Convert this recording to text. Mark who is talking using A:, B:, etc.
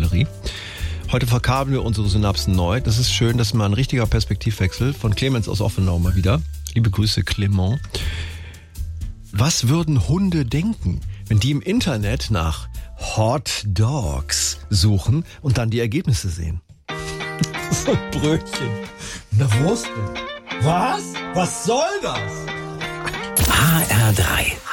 A: Raffinerie. Heute verkabeln wir unsere Synapsen neu. Das ist schön, das ist mal ein richtiger Perspektivwechsel von Clemens aus Offenau mal wieder. Liebe Grüße, Clement. Was würden Hunde denken, wenn die im Internet nach Hot Dogs suchen und dann die Ergebnisse sehen? So ein Brötchen.
B: Na, Wurst. Was? Was soll das?
C: HR3